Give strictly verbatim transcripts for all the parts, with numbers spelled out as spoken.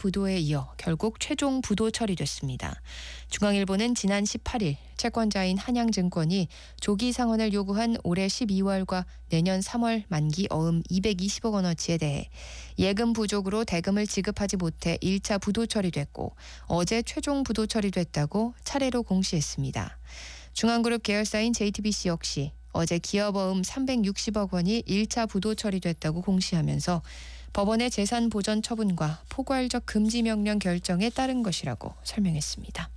부도에 이어 결국 최종 부도 처리됐습니다. 중앙일보는 지난 십팔 일 채권자인 한양증권이 조기 상환을 요구한 올해 십이월과 내년 삼월 만기 어음 이백이십억 원어치에 대해 예금 부족으로 대금을 지급하지 못해 일 차 부도 처리됐고 어제 최종 부도 처리됐다고 차례로 공시했습니다. 중앙그룹 계열사인 제이티비씨 역시 어제 기업어음 삼백육십억 원이 일 차 부도 처리됐다고 공시하면서 법원의 재산 보전 처분과 포괄적 금지 명령 결정에 따른 것이라고 설명했습니다.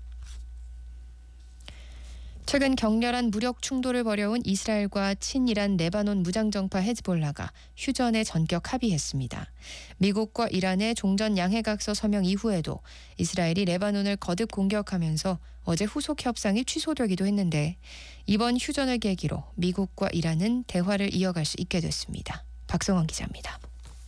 최근 격렬한 무력 충돌을 벌여온 이스라엘과 친이란 레바논 무장정파 헤즈볼라가 휴전에 전격 합의했습니다. 미국과 이란의 종전 양해각서 서명 이후에도 이스라엘이 레바논을 거듭 공격하면서 어제 후속 협상이 취소되기도 했는데 이번 휴전을 계기로 미국과 이란은 대화를 이어갈 수 있게 됐습니다. 박성원 기자입니다.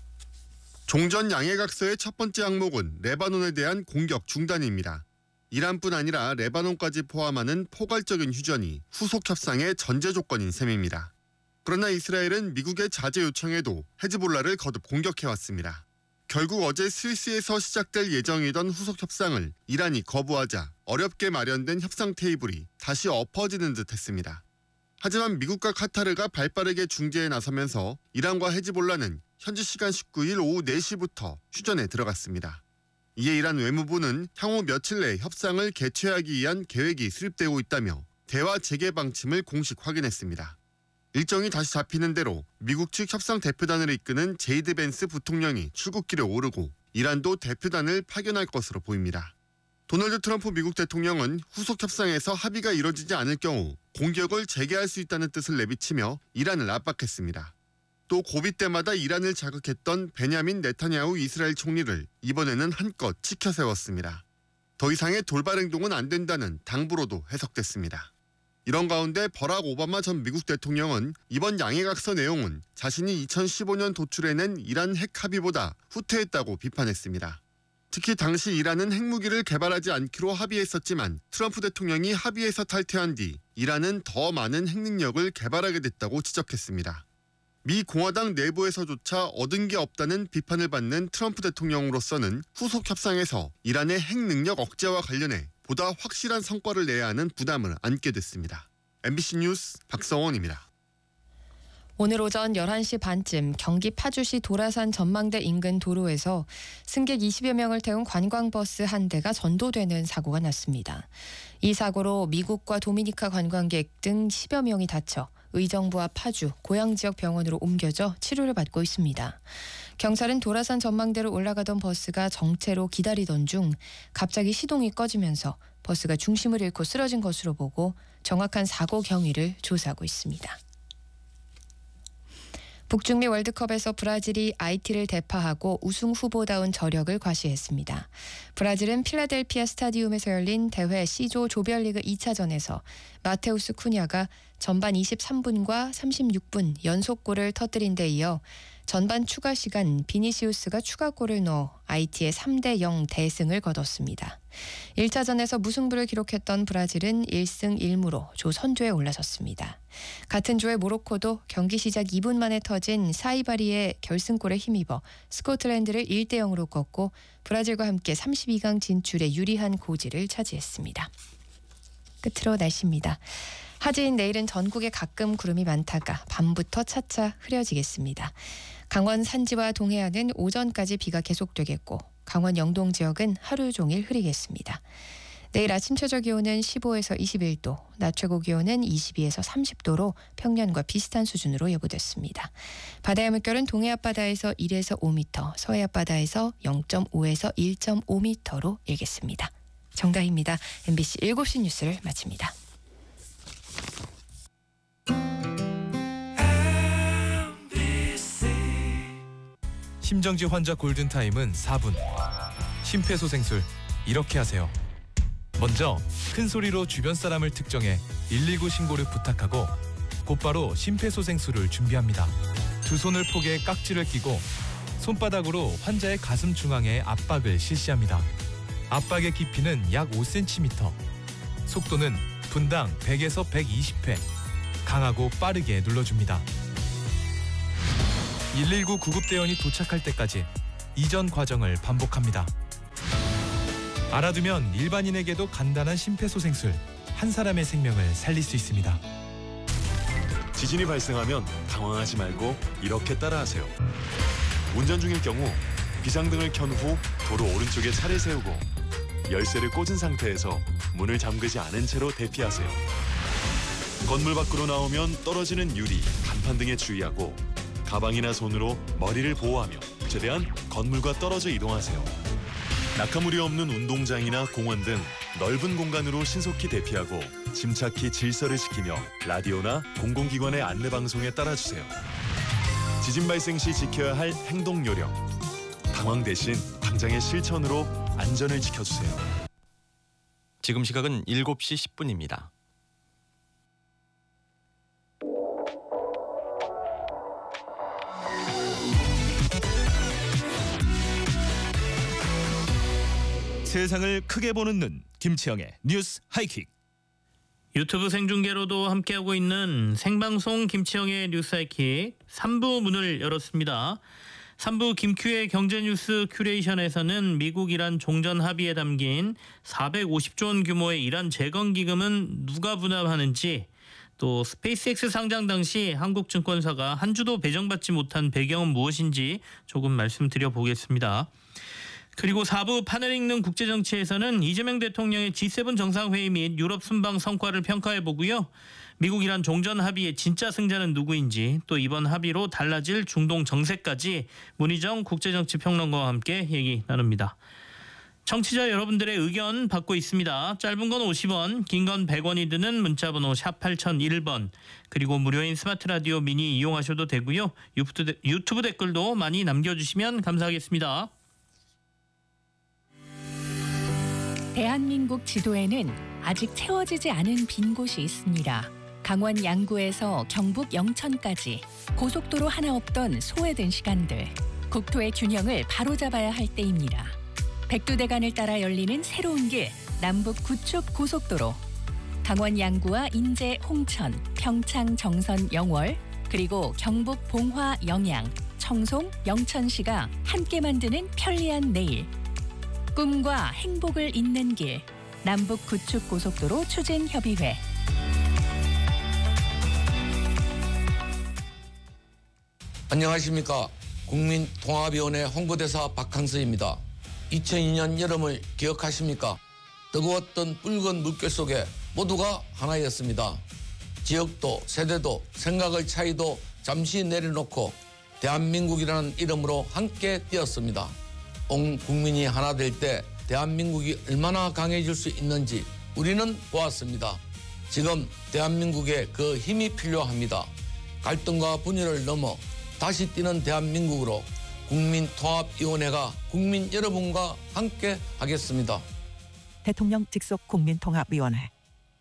종전 양해각서의 첫 번째 항목은 레바논에 대한 공격 중단입니다. 이란뿐 아니라 레바논까지 포함하는 포괄적인 휴전이 후속 협상의 전제 조건인 셈입니다. 그러나 이스라엘은 미국의 자제 요청에도 헤즈볼라를 거듭 공격해왔습니다. 결국 어제 스위스에서 시작될 예정이던 후속 협상을 이란이 거부하자 어렵게 마련된 협상 테이블이 다시 엎어지는 듯 했습니다. 하지만 미국과 카타르가 발빠르게 중재에 나서면서 이란과 헤즈볼라는 현지 시간 십구 일 오후 네 시부터 휴전에 들어갔습니다. 이에 이란 외무부는 향후 며칠 내 협상을 개최하기 위한 계획이 수립되고 있다며 대화 재개 방침을 공식 확인했습니다. 일정이 다시 잡히는 대로 미국 측 협상 대표단을 이끄는 제이드 벤스 부통령이 출국길에 오르고 이란도 대표단을 파견할 것으로 보입니다. 도널드 트럼프 미국 대통령은 후속 협상에서 합의가 이뤄지지 않을 경우 공격을 재개할 수 있다는 뜻을 내비치며 이란을 압박했습니다. 또 고비 때마다 이란을 자극했던 베냐민 네타냐후 이스라엘 총리를 이번에는 한껏 치켜 세웠습니다. 더 이상의 돌발 행동은 안 된다는 당부로도 해석됐습니다. 이런 가운데 버락 오바마 전 미국 대통령은 이번 양해각서 내용은 자신이 이천십오 년 도출해낸 이란 핵 합의보다 후퇴했다고 비판했습니다. 특히 당시 이란은 핵무기를 개발하지 않기로 합의했었지만 트럼프 대통령이 합의에서 탈퇴한 뒤 이란은 더 많은 핵능력을 개발하게 됐다고 지적했습니다. 미 공화당 내부에서조차 얻은 게 없다는 비판을 받는 트럼프 대통령으로서는 후속 협상에서 이란의 핵 능력 억제와 관련해 보다 확실한 성과를 내야 하는 부담을 안게 됐습니다. 엠비씨 뉴스 박성원입니다. 오늘 오전 열한 시 반쯤 경기 파주시 도라산 전망대 인근 도로에서 승객 이십여 명을 태운 관광버스 한 대가 전도되는 사고가 났습니다. 이 사고로 미국과 도미니카 관광객 등 십여 명이 다쳐 의정부 앞 파주 고양 지역 병원으로 옮겨져 치료를 받고 있습니다. 경찰은 도라산 전망대로 올라가던 버스가 정체로 기다리던 중 갑자기 시동이 꺼지면서 버스가 중심을 잃고 쓰러진 것으로 보고 정확한 사고 경위를 조사하고 있습니다. 북중미 월드컵에서 브라질이 아이티를 대파하고 우승 후보다운 저력을 과시했습니다. 브라질은 필라델피아 스타디움에서 열린 대회 C조 조별리그 이 차전에서 마테우스 쿠냐가 전반 이십삼 분과 삼십육 분 연속골을 터뜨린 데 이어 전반 추가 시간 비니시우스가 추가골을 넣어 아이티의 삼 대 영 대승을 거뒀습니다. 일 차전에서 무승부를 기록했던 브라질은 일 승 일 무로 조 선두에 올라섰습니다. 같은 조의 모로코도 경기 시작 이 분 만에 터진 사이바리의 결승골에 힘입어 스코틀랜드를 일 대 영으로 꺾고 브라질과 함께 삼십이 강 진출에 유리한 고지를 차지했습니다. 끝으로 날씨입니다. 하지인 내일은 전국에 가끔 구름이 많다가 밤부터 차차 흐려지겠습니다. 강원 산지와 동해안은 오전까지 비가 계속되겠고 강원 영동 지역은 하루 종일 흐리겠습니다. 내일 아침 최저 기온은 십오에서 이십일 도, 낮 최고 기온은 이십이에서 삼십 도로 평년과 비슷한 수준으로 예보됐습니다. 바다의 물결은 동해 앞바다에서 일에서 오 미터, 서해 앞바다에서 영 점 오에서 일 점 오 미터로 일겠습니다. 정다희입니다. 엠비씨 일곱 시 뉴스를 마칩니다. 심정지 환자 골든타임은 사 분. 심폐소생술 이렇게 하세요. 먼저 큰 소리로 주변 사람을 특정해 일일구 신고를 부탁하고 곧바로 심폐소생술을 준비합니다. 두 손을 포개 깍지를 끼고 손바닥으로 환자의 가슴 중앙에 압박을 실시합니다. 압박의 깊이는 약 오 센티미터. 속도는 분당 백에서 백이십 회. 강하고 빠르게 눌러줍니다. 일일구 구급대원이 도착할 때까지 이전 과정을 반복합니다. 알아두면 일반인에게도 간단한 심폐소생술, 한 사람의 생명을 살릴 수 있습니다. 지진이 발생하면 당황하지 말고 이렇게 따라하세요. 운전 중일 경우 비상등을 켠 후 도로 오른쪽에 차를 세우고 열쇠를 꽂은 상태에서 문을 잠그지 않은 채로 대피하세요. 건물 밖으로 나오면 떨어지는 유리, 간판 등에 주의하고 가방이나 손으로 머리를 보호하며 최대한 건물과 떨어져 이동하세요. 낙하물이 없는 운동장이나 공원 등 넓은 공간으로 신속히 대피하고 침착히 질서를 지키며 라디오나 공공기관의 안내방송에 따라주세요. 지진 발생 시 지켜야 할 행동 요령. 당황 대신 당장의 실천으로 안전을 지켜주세요. 지금 시각은 일곱 시 십 분입니다. 세상을 크게 보는 눈, 김치영의 뉴스 하이킥. 유튜브 생중계로도 함께하고 있는 생방송 김치영의 뉴스 하이킥 삼 부 문을 열었습니다. 삼 부 김큐의 경제뉴스 큐레이션에서는 미국 이란 종전 합의에 담긴 사백오십조 원 규모의 이란 재건 기금은 누가 분담하는지, 또 스페이스X 상장 당시 한국증권사가 한 주도 배정받지 못한 배경은 무엇인지 조금 말씀드려 보겠습니다. 그리고 사 부 판을 읽는 국제정치에서는 이재명 대통령의 지 세븐 정상회의 및 유럽 순방 성과를 평가해보고요. 미국 이란 종전 합의의 진짜 승자는 누구인지, 또 이번 합의로 달라질 중동 정세까지 문희정 국제정치평론가와 함께 얘기 나눕니다. 청취자 여러분들의 의견 받고 있습니다. 짧은 건 오십 원, 긴 건 백 원이 드는 문자번호 샵 팔공공일 번, 그리고 무료인 스마트 라디오 미니 이용하셔도 되고요. 유튜브, 유튜브 댓글도 많이 남겨주시면 감사하겠습니다. 대한민국 지도에는 아직 채워지지 않은 빈 곳이 있습니다. 강원 양구에서 경북 영천까지 고속도로 하나 없던 소외된 시간들. 국토의 균형을 바로잡아야 할 때입니다. 백두대간을 따라 열리는 새로운 길, 남북 구축 고속도로. 강원 양구와 인제, 홍천, 평창, 정선, 영월, 그리고 경북 봉화, 영양, 청송, 영천시가 함께 만드는 편리한 내일. 꿈과 행복을 잇는 길, 남북 구축 고속도로 추진 협의회. 안녕하십니까. 국민통합위원회 홍보대사 박항서입니다. 이천이 년 여름을 기억하십니까? 뜨거웠던 붉은 물결 속에 모두가 하나였습니다. 지역도 세대도 생각의 차이도 잠시 내려놓고 대한민국이라는 이름으로 함께 뛰었습니다. 온 국민이 하나 될 때 대한민국이 얼마나 강해질 수 있는지 우리는 보았습니다. 지금 대한민국에 그 힘이 필요합니다. 갈등과 분열을 넘어 다시 뛰는 대한민국으로 국민통합위원회가 국민 여러분과 함께 하겠습니다. 대통령 직속 국민통합위원회.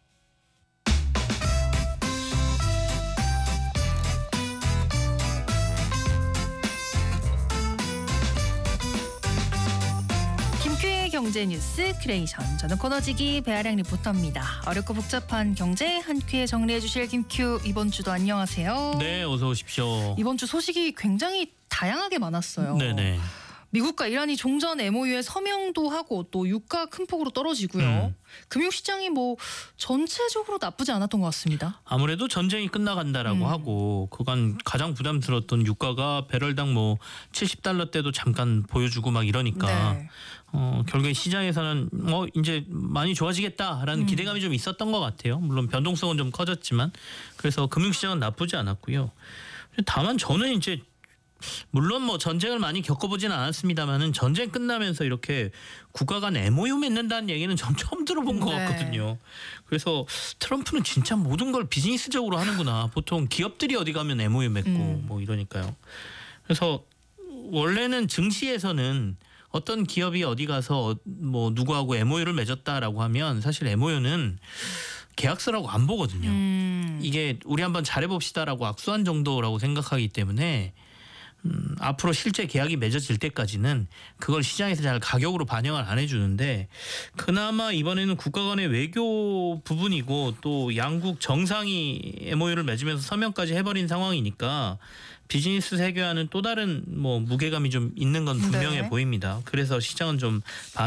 경제 뉴스 큐레이션. 저는 코너지기 배아량 리포터입니다. 어렵고 복잡한 경제 한 큐에 정리해 주실 김큐. 이번 주도 안녕하세요. 네, 어서 오십시오. 이번 주 소식이 굉장히 다양하게 많았어요. 네네. 미국과 이란이 종전 엠오유에 서명도 하고 또 유가 큰 폭으로 떨어지고요. 음. 금융시장이 뭐 전체적으로 나쁘지 않았던 것 같습니다. 아무래도 전쟁이 끝나간다라고 음. 하고 그간 가장 부담스러웠던 유가가 배럴당 뭐 칠십 달러 때도 잠깐 보여주고 막 이러니까 네. 어, 결국에 시장에서는 뭐 이제 많이 좋아지겠다라는 음. 기대감이 좀 있었던 것 같아요. 물론 변동성은 좀 커졌지만 그래서 금융시장은 나쁘지 않았고요. 다만 저는 이제 물론 뭐 전쟁을 많이 겪어보지는 않았습니다만은 전쟁 끝나면서 이렇게 국가 간 엠오유 맺는다는 얘기는 전 처음 들어본 것 네. 같거든요. 그래서 트럼프는 진짜 모든 걸 비즈니스적으로 하는구나. 보통 기업들이 어디 가면 엠오유 맺고 음. 뭐 이러니까요. 그래서 원래는 증시에서는 어떤 기업이 어디 가서 뭐 누구하고 엠오유를 맺었다라고 하면 사실 엠오유는 계약서라고 안 보거든요. 음. 이게 우리 한번 잘해봅시다라고 악수한 정도라고 생각하기 때문에 음, 앞으로 실제 계약이 맺어질 때까지는 그걸 시장에서 잘 가격으로 반영을 안 해주는데 그나마 이번에는 국가 간의 외교 부분이고 또 양국 정상이 엠오유를 맺으면서 서명까지 해버린 상황이니까 비즈니스 세계와는 또 다른 뭐 무게감이 좀 있는 건 분명해 네. 보입니다. 그래서 시장은 좀